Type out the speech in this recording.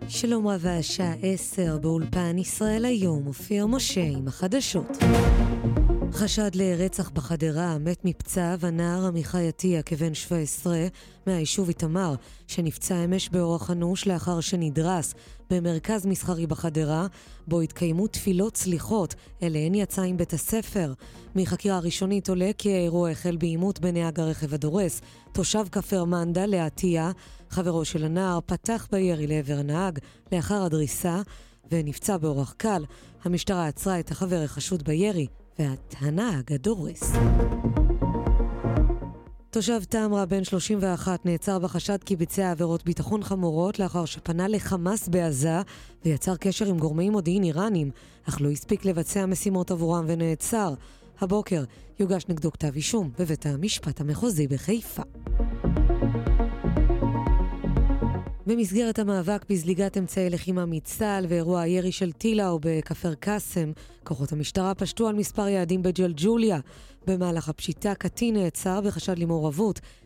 שלום רב, השעה 10 באולפן ישראל היום, אופיר משה עם החדשות. חשד לרצח בחדרה, מת מפצעיו הנער עמיחי עטיה כבן 17 מהיישוב איתמר, שנפצע אמש באורח אנוש לאחר שנדרס במרכז מסחרי בחדרה, בו התקיימו תפילות סליחות, אליהן יצא עם בית הספר. מחקירה ראשונית עולה כי האירוע החל בעימות בנהג הרכב הדורס, תושב כפר מנדה לעטיה. חברו של הנער פתח בירי לעבר הנהג לאחר הדריסה ונפצע באורח קל. המשטרה עצרה את החבר החשוד בירי ואת הנהג הדורס. תושב תמרה בן 31 נעצר בחשד כי ביצע עבירות ביטחון חמורות לאחר שפנה לחמאס בעזה ויצר קשר עם גורמי מודיעין איראנים, אך לא הספיק לבצע משימות עבורם ונעצר. הבוקר יוגש נגדו כתב אישום בבית המשפט המחוזי בחיפה. במסגרת המאבק בזליגת אמצעי לחימה מצה"ל ואירוע הירי של טילה או בכפר קאסם, כוחות המשטרה פשטו על מספר יעדים בג'לג'וליה. במהלך הפשיטה קטין נעצר בחשד למעורבות